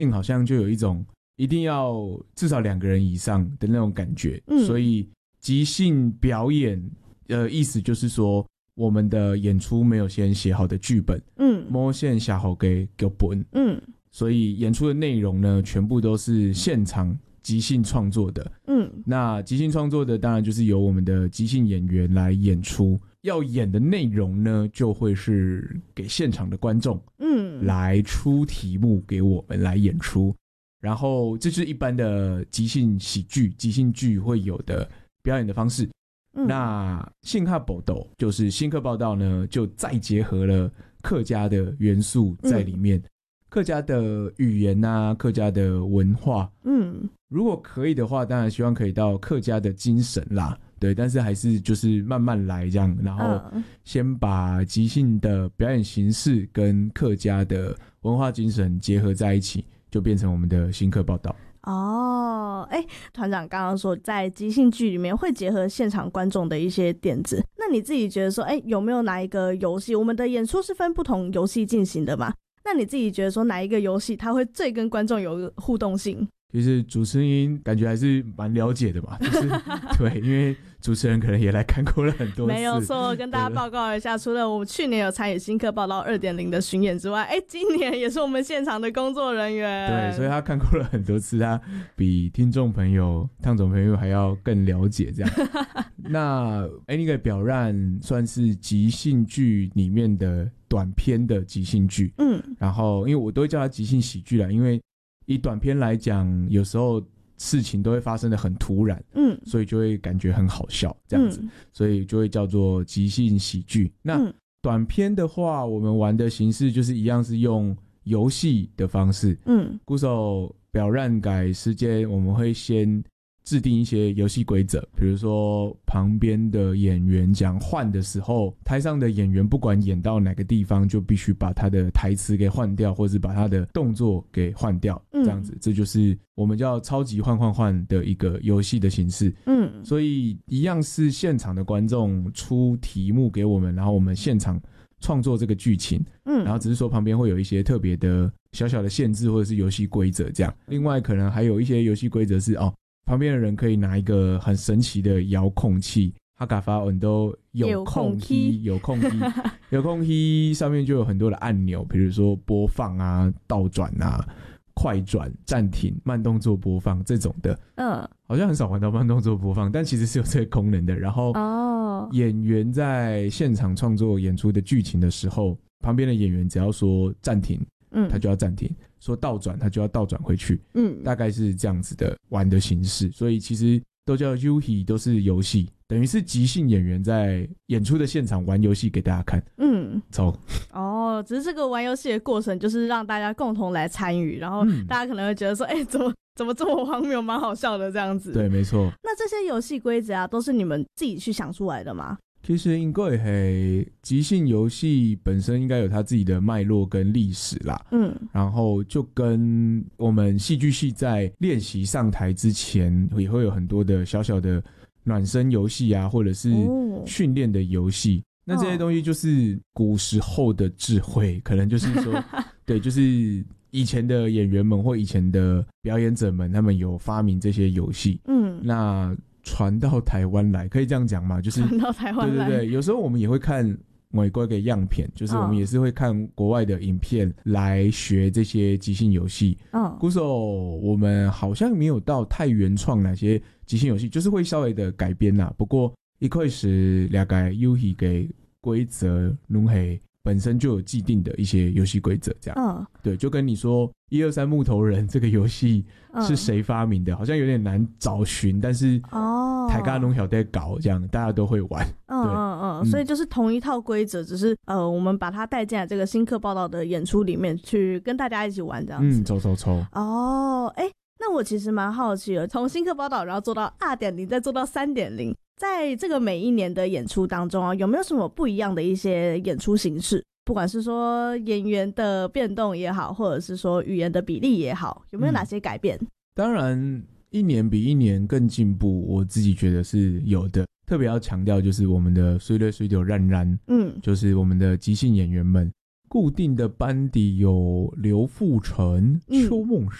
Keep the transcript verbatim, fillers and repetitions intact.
硬好像就有一种一定要至少两个人以上的那种感觉， 嗯， 所以即兴表演呃意思就是说我们的演出没有先写好的剧本， 嗯， 没先写好给剧本， 嗯， 所以演出的内容呢全部都是现场即兴创作的， 嗯， 那即兴创作的当然就是由我们的即兴演员来演出，要演的内容呢就会是给现场的观众嗯来出题目给我们来演出，然后这就是一般的即兴喜剧即兴剧会有的表演的方式。 嗯， 那新客报道就是新客报道呢就再结合了客家的元素在里面，嗯，客家的语言啊，客家的文化，嗯，如果可以的话当然希望可以到客家的精神啦，对，但是还是就是慢慢来这样，然后先把即兴的表演形式跟客家的文化精神结合在一起，就变成我们的新客报道。 哦，哎，团长刚刚说在即兴剧里面会结合现场观众的一些点子，那你自己觉得说，哎，有没有哪一个游戏，我们的演出是分不同游戏进行的嘛？那你自己觉得说哪一个游戏它会最跟观众有互动性？ 其实主持人感觉还是蛮了解的嘛，就是对，因为主持人可能也来看过了很多次。 没有错，跟大家报告一下，除了我们去年有参与新客报道 二点零 的巡演之外，哎，今年也是我们现场的工作人员。 对，所以他看过了很多次，他比听众朋友、汤总朋友还要更了解这样。那哎，那个表让算是即兴剧里面的短篇的即兴剧，嗯，然后因为我都会叫它即兴喜剧啦，因为以短篇来讲，有时候事情都会发生的很突然，嗯，所以就会感觉很好笑这样子，嗯，所以就会叫做即兴喜剧。那短篇的话，我们玩的形式就是一样是用游戏的方式，嗯，鼓手表让改时间，我们会先制定一些游戏规则，比如说旁边的演员讲换的时候，台上的演员不管演到哪个地方就必须把他的台词给换掉，或是把他的动作给换掉，这样子，嗯，这就是我们叫超级换换换的一个游戏的形式。嗯，所以一样是现场的观众出题目给我们，然后我们现场创作这个剧情，嗯，然后只是说旁边会有一些特别的小小的限制或者是游戏规则这样。另外可能还有一些游戏规则是哦，旁边的人可以拿一个很神奇的遥控器，哈嘎发文都有控器，有控器，有控器上面就有很多的按钮，比如说播放啊、倒转啊、快转、暂停、慢动作播放这种的。嗯，好像很少玩到慢动作播放，但其实是有这个功能的。然后，哦，演员在现场创作演出的剧情的时候，旁边的演员只要说暂停，嗯，他就要暂停。说倒转他就要倒转回去，嗯，大概是这样子的玩的形式，所以其实都叫 Yuhi， 都是游戏，等于是即兴演员在演出的现场玩游戏给大家看，嗯，走哦，只是这个玩游戏的过程就是让大家共同来参与，然后大家可能会觉得说，哎、欸，怎么怎么这么荒谬，蛮好笑的这样子。 对，没错。 那这些游戏规则啊，都是你们自己去想出来的吗？ 其实应该是即兴游戏本身应该有它自己的脉络跟历史啦，嗯，然后就跟我们戏剧系在练习上台之前也会有很多的小小的暖身游戏啊，或者是训练的游戏、哦、那这些东西就是古时候的智慧，可能就是说对，就是以前的演员们或以前的表演者们他们有发明这些游戏，嗯，那传到台湾来，可以这样讲吗？就是传到台湾来， 对对对，有时候我们也会看美国的样片，就是我们也是会看国外的影片来学这些即兴游戏。嗯，鼓手我们好像没有到太原创哪些即兴游戏，就是会稍微的改编啦。不过一开始大概游戏给规则拢系本身就有既定的一些游戏规则，这样。嗯，对，就跟你说一二三木头人这个游戏是谁发明的、嗯、好像有点难找寻，但是哦，大家都晓得搞，这样大家都会玩。 嗯嗯嗯，所以就是同一套规则，只是呃，我们把它带进来这个新课报道的演出里面去跟大家一起玩这样子。 嗯，抽抽抽。 哦，哎、欸，那我其实蛮好奇的，从新课报道然后做到 二点零 再做到 三点零，在这个每一年的演出当中啊，有没有什么不一样的一些演出形式？不管是说演员的变动也好，或者是说语言的比例也好，有没有哪些改变？嗯、 当然一年比一年更进步，我自己觉得是有的。特别要强调就是我们的水流水流烂烂，嗯，就是我们的即兴演员们固定的班底有刘富成、 嗯邱梦